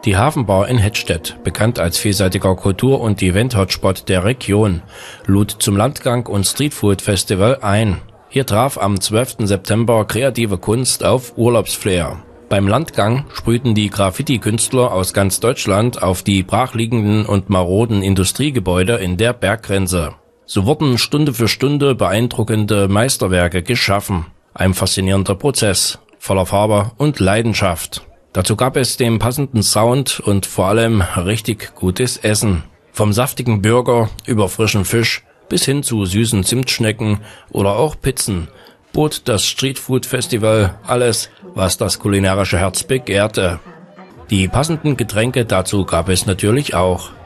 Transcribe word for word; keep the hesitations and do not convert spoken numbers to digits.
Die Hafenbar in Hettstedt, bekannt als vielseitiger Kultur- und Event-Hotspot der Region, lud zum Landgang und Streetfood-Festival ein. Hier traf am zwölften September kreative Kunst auf Urlaubsflair. Beim Landgang sprühten die Graffiti-Künstler aus ganz Deutschland auf die brachliegenden und maroden Industriegebäude in der Berggrenze. So wurden Stunde für Stunde beeindruckende Meisterwerke geschaffen. Ein faszinierender Prozess, voller Farbe und Leidenschaft. Dazu gab es den passenden Sound und vor allem richtig gutes Essen. Vom saftigen Burger über frischen Fisch bis hin zu süßen Zimtschnecken oder auch Pizzen bot das Streetfood Festival alles, was das kulinarische Herz begehrte. Die passenden Getränke dazu gab es natürlich auch.